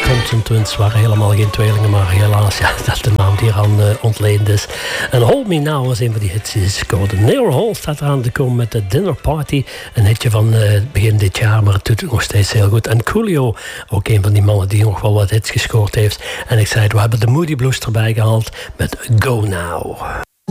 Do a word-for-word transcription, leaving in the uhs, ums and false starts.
Thompson Twins waren helemaal geen tweelingen, maar helaas, ja, dat de naam die eraan uh, ontleend is. En Hold Me Now was een van die hits die scoorde. Neil Hall staat eraan te komen met de Dinner Party. Een hitje van uh, begin dit jaar, maar het doet het nog steeds heel goed. En Coolio, ook een van die mannen die nog wel wat hits gescoord heeft. En ik zei het, we hebben de Moody Blues erbij gehaald met Go Now.